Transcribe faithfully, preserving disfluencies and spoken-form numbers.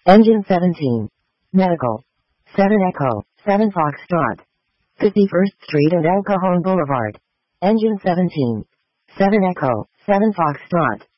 Engine seventeen. Medical. seven Echo, seven Foxtrot. fifty-first Street and El Cajon Boulevard. Engine seventeen. seven Echo, seven Foxtrot.